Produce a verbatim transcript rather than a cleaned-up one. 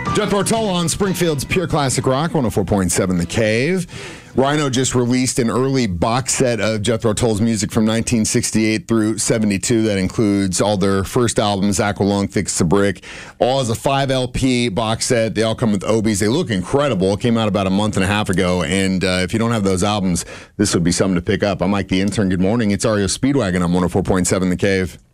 Jethro Tull on Springfield's Pure Classic Rock, one oh four point seven The Cave. Rhino just released an early box set of Jethro Tull's music from nineteen sixty-eight through seventy-two. That includes all their first albums, Aqualung, Thick as a Brick, all as a five L P box set. They all come with Obies. They look incredible. It came out about a month and a half ago, and uh, if you don't have those albums, this would be something to pick up. I'm Mike the Intern. Good morning. It's R E O Speedwagon on one oh four point seven The Cave.